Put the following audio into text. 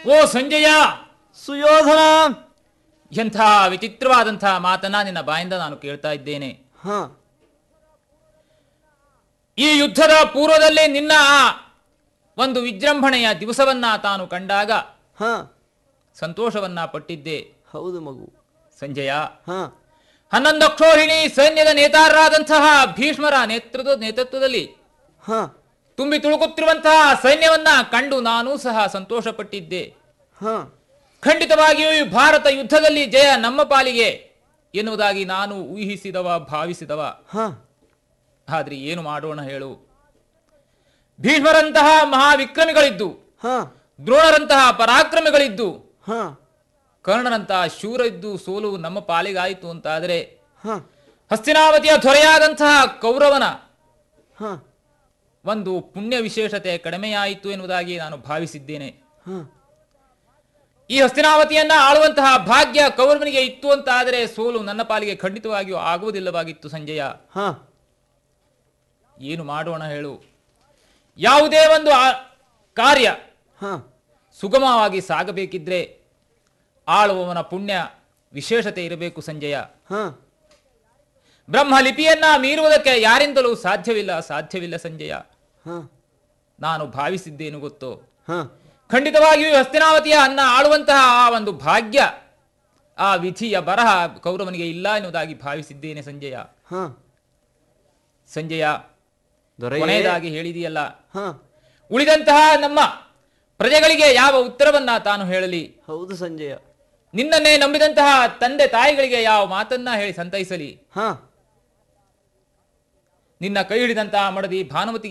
ಓ ಸಂಜಯ, ಸುಯೋಧನ. ಎಂಥ ವಿಚಿತ್ರವಾದಂತಹ ಮಾತನ್ನ ನಿನ್ನ ಬಾಯಿಂದ ನಾನು ಕೇಳ್ತಾ ಇದ್ದೇನೆ. ಹ ಈ ಯುದ್ಧದ ಪೂರ್ವದಲ್ಲಿ ನಿನ್ನ ಆ ಒಂದು ವಿಜೃಂಭಣೆಯ ದಿವಸವನ್ನ ತಾನು ಕಂಡಾಗ ಹ ಸಂತೋಷವನ್ನ ಪಟ್ಟಿದ್ದೆ. ಹೌದು ಮಗು. ಸಂಜಯ, ಹ 11 ಅಕ್ಷೋಹಿಣಿ ಸೈನ್ಯದ ನೇತಾರರಾದಂತಹ ಭೀಷ್ಮರ ನೇತೃತ್ವದಲ್ಲಿ ಹ ತುಂಬಿ ತುಳುಕುತ್ತಿರುವಂತಹ ಸೈನ್ಯವನ್ನ ಕಂಡು ನಾನೂ ಸಹ ಸಂತೋಷ ಪಟ್ಟಿದ್ದೆ. ಹ ಖಂಡಿತವಾಗಿಯೂ ಈ ಭಾರತ ಯುದ್ಧದಲ್ಲಿ ಜಯ ನಮ್ಮ ಪಾಲಿಗೆ ಎನ್ನುವುದಾಗಿ ನಾನು ಊಹಿಸಿದವ, ಭಾವಿಸಿದವ. ಹ ಆದ್ರೆ ಏನು ಮಾಡೋಣ ಹೇಳು? ಭೀಷ್ಮರಂತಹ ಮಹಾವಿಕ್ರಮಿಗಳಿದ್ದು, ಹ ದ್ರೋಣರಂತಹ ಪರಾಕ್ರಮಿಗಳಿದ್ದು, ಹ ಕರ್ಣರಂತಹ ಶೂರ ಇದ್ದು ಸೋಲು ನಮ್ಮ ಪಾಲಿಗಾಯಿತು ಅಂತಾದರೆ ಹ ಹಸ್ತಿನಾವತಿಯ ದೊರೆಯಾದಂತಹ ಕೌರವನ ಹ ಒಂದು ಪುಣ್ಯ ವಿಶೇಷತೆ ಕಡಿಮೆಯಾಯಿತು ಎನ್ನುವುದಾಗಿ ನಾನು ಭಾವಿಸಿದ್ದೇನೆ. ಹ ಈ ಹಸ್ತಿನಾವತಿಯನ್ನ ಆಳುವಂತಹ ಭಾಗ್ಯ ಕೌರವನಿಗೆ ಇತ್ತು ಅಂತ ಆದರೆ ಸೋಲು ನನ್ನ ಪಾಲಿಗೆ ಖಂಡಿತವಾಗಿಯೂ ಆಗುವುದಿಲ್ಲವಾಗಿತ್ತು. ಸಂಜಯ, ಹ ಏನು ಮಾಡೋಣ ಹೇಳು? ಯಾವುದೇ ಒಂದು ಕಾರ್ಯ ಹ ಸುಗಮವಾಗಿ ಸಾಗಬೇಕಿದ್ರೆ ಆಳುವವನ ಪುಣ್ಯ ವಿಶೇಷತೆ ಇರಬೇಕು. ಸಂಜಯ, ಹ ಬ್ರಹ್ಮಲಿಪಿಯನ್ನ ಮೀರುವುದಕ್ಕೆ ಯಾರಿಂದಲೂ ಸಾಧ್ಯವಿಲ್ಲ ಸಂಜಯ. ಹ ನಾನು ಭಾವಿಸಿದ್ದೇನು ಗೊತ್ತೋ? ಹ ಖಂಡಿತವಾಗಿಯೂ ಹಸ್ತಿನಾವತಿಯ ಅನ್ನ ಆಳುವಂತಹ ಆ ಒಂದು ಭಾಗ್ಯ, ಆ ವಿಧಿಯ ಬರಹ ಕೌರವನಿಗೆ ಇಲ್ಲ ಎನ್ನುವುದಾಗಿ ಭಾವಿಸಿದ್ದೇನೆ ಸಂಜಯ. ಹ ಸಂಜಯ, ದೊರೆಯೇ. ಕೊನೆಯದಾಗಿ ಹೇಳಿದೆಯಲ್ಲ, ಹ ಉಳಿದಂತಹ ನಮ್ಮ ಪ್ರಜೆಗಳಿಗೆ ಯಾವ ಉತ್ತರವನ್ನ ತಾನು ಹೇಳಲಿ? ಹೌದು ಸಂಜಯ. ನಿನ್ನನ್ನೇ ನಂಬಿದಂತಹ ತಂದೆ ತಾಯಿಗಳಿಗೆ ಯಾವ ಮಾತನ್ನ ಹೇಳಿ ಸಂತೈಸಲಿ? ಹ ನಿನ್ನ ಕೈ ಹಿಡಿದಂತಹ ಮಡದಿ ಭಾನುಮತಿ